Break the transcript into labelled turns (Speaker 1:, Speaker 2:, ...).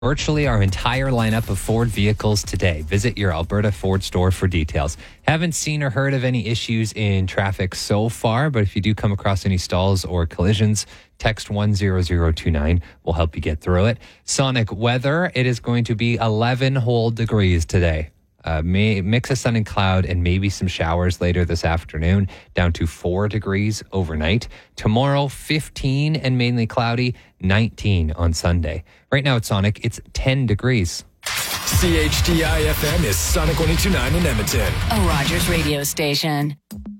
Speaker 1: virtually our entire lineup of Ford vehicles today. Visit your Alberta Ford store for details. Haven't seen or heard of any issues in traffic so far, but if you do come across any stalls or collisions, text 10029. We'll help you get through it. Sonic weather, it is going to be 11 whole degrees today. Mix of sun and cloud and maybe some showers later this afternoon, down to 4 degrees overnight. Tomorrow, 15 and mainly cloudy, 19 on Sunday. Right now at Sonic, it's 10 degrees.
Speaker 2: CHDI FM is Sonic 102.9 in Edmonton.
Speaker 3: A Rogers radio station.